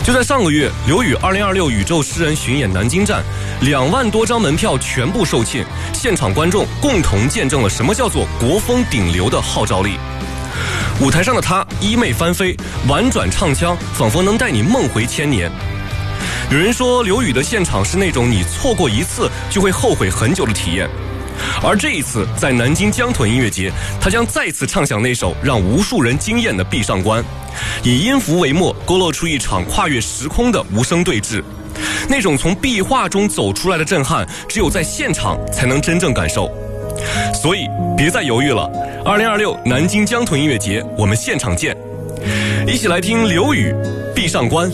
就在上个月，刘宇2026宇宙诗人巡演南京站，2万多张门票全部售罄，现场观众共同见证了什么叫做国风顶流的号召力。舞台上的他衣袂翻飞，婉转唱腔，仿佛能带你梦回千年。有人说刘宇的现场是那种你错过一次就会后悔很久的体验，而这一次在南京江豚音乐节，他将再次唱响那首让无数人惊艳的《壁上观》，以音符为墨，勾勒出一场跨越时空的无声对峙。那种从壁画中走出来的震撼，只有在现场才能真正感受。所以别再犹豫了，2026南京江豚音乐节，我们现场见！一起来听刘宇《壁上观》。